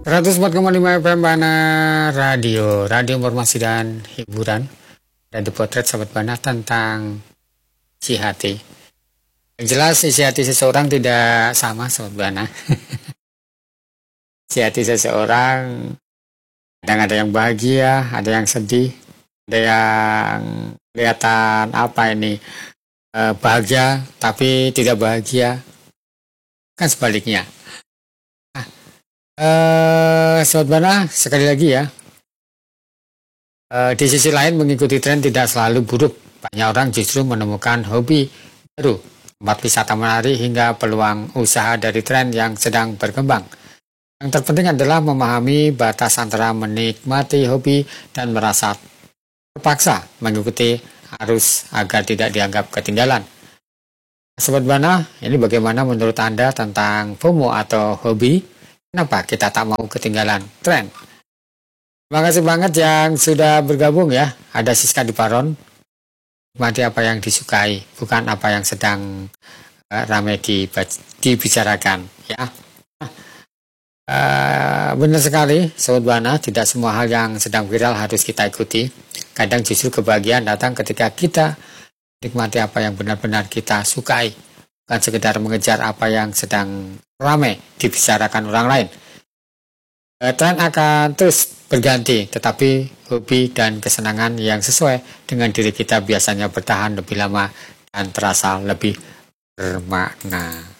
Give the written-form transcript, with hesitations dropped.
104,5 FM Bana Radio informasi dan hiburan. Dan di potret sahabat Bana tentang isi hati. Yang jelas isi hati seseorang tidak sama sahabat Bana. Isi hati seseorang kadang ada yang bahagia, ada yang sedih, ada yang kelihatan bahagia tapi tidak bahagia, kan sebaliknya. Sobat Bana, sekali lagi ya, di sisi lain mengikuti tren tidak selalu buruk. Banyak orang justru menemukan hobi baru, tempat wisata menarik hingga peluang usaha dari tren yang sedang berkembang. Yang terpenting adalah memahami batas antara menikmati hobi dan merasa terpaksa mengikuti arus agar tidak dianggap ketinggalan. Sobat Bana, ini bagaimana menurut Anda tentang FOMO atau hobi? Kenapa kita tak mau ketinggalan tren? Terima kasih banget yang sudah bergabung ya. Ada Siska di Paron. Nikmati apa yang disukai, bukan apa yang sedang ramai dibicarakan ya. Benar sekali Sobat Bana, tidak semua hal yang sedang viral harus kita ikuti. Kadang justru kebahagiaan datang ketika kita nikmati apa yang benar-benar kita sukai, bukan sekedar mengejar apa yang sedang ramai dibicarakan orang lain. Tren akan terus berganti, tetapi hobi dan kesenangan yang sesuai dengan diri kita biasanya bertahan lebih lama dan terasa lebih bermakna.